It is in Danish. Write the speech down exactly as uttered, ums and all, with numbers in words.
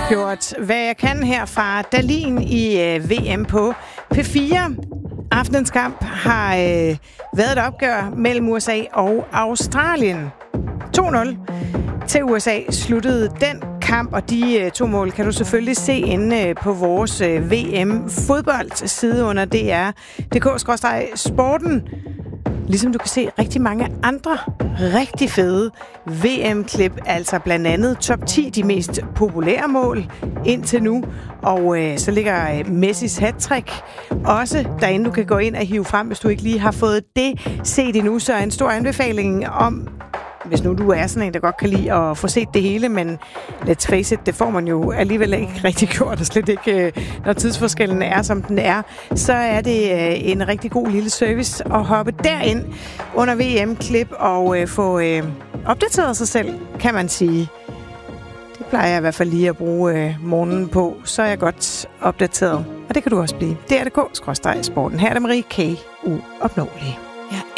gjort, hvad jeg kan her fra Dalin i øh, V M på P fire. Aftenens kamp har øh, været et opgør mellem U S A og Australien. to nul til U S A sluttede den kamp, og de øh, to mål kan du selvfølgelig se inde øh, på vores øh, V M-fodboldside under D R punktum D K skråstreg sporten. Ligesom du kan se rigtig mange andre rigtig fede V M-klip, altså blandt andet top ti de mest populære mål indtil nu. Og øh, så ligger øh, Messis hattrick også derinde, du kan gå ind og hive frem, hvis du ikke lige har fået det set endnu. Så en stor anbefaling om, hvis nu du er sådan en, der godt kan lide at få set det hele, men let's face it, det får man jo alligevel ikke rigtig gjort, og slet ikke, når tidsforskellen er, som den er, så er det en rigtig god lille service at hoppe derind under V M-klip og øh, få øh, opdateret sig selv, kan man sige. Det plejer jeg i hvert fald lige at bruge øh, morgenen på, så er jeg godt opdateret. Og det kan du også blive. D R punktum D K skråstreg sporten. Her er det Marie K. uopnåelig.